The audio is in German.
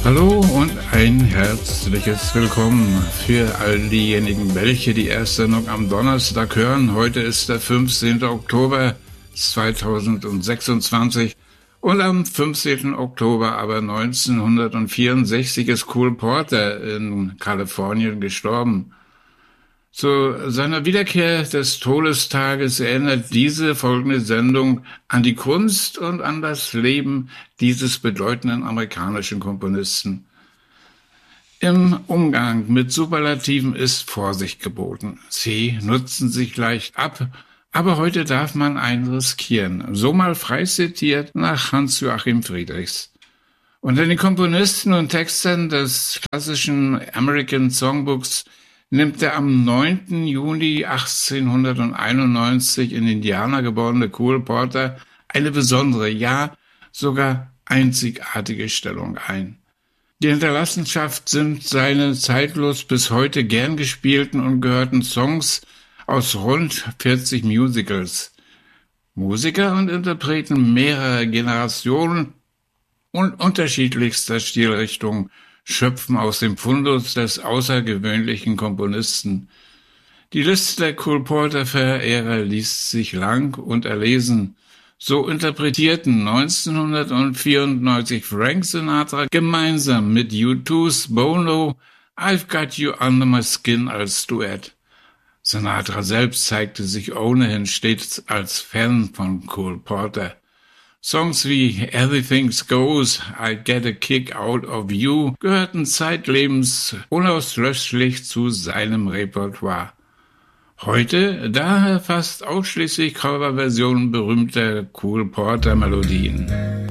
Hallo und ein herzliches Willkommen für all diejenigen, welche die erste Sendung am Donnerstag hören. Heute ist der 15. Oktober 2026 und am 15. Oktober aber 1964 ist Cole Porter in Kalifornien gestorben. Zu seiner Wiederkehr des Todestages erinnert diese folgende Sendung an die Kunst und an das Leben dieses bedeutenden amerikanischen Komponisten. Im Umgang mit Superlativen ist Vorsicht geboten. Sie nutzen sich leicht ab, aber heute darf man einen riskieren. So mal frei zitiert nach Hans-Joachim Friedrichs. Unter den Komponisten und Textern des klassischen American Songbooks nimmt der am 9. Juni 1891 in Indiana geborene Cole Porter eine besondere, ja sogar einzigartige Stellung ein. Die Hinterlassenschaft sind seine zeitlos bis heute gern gespielten und gehörten Songs aus rund 40 Musicals. Musiker und Interpreten mehrerer Generationen und unterschiedlichster Stilrichtungen schöpfen aus dem Fundus des außergewöhnlichen Komponisten. Die Liste der Cole Porter-Verehrer liest sich lang und erlesen. So interpretierten 1994 Frank Sinatra gemeinsam mit U2's Bono I've Got You Under My Skin als Duett. Sinatra selbst zeigte sich ohnehin stets als Fan von Cole Porter. Songs wie Everything Goes, I Get a Kick Out of You gehörten zeitlebens unauslöschlich zu seinem Repertoire. Heute daher fast ausschließlich Coverversionen berühmter Cole Porter Melodien.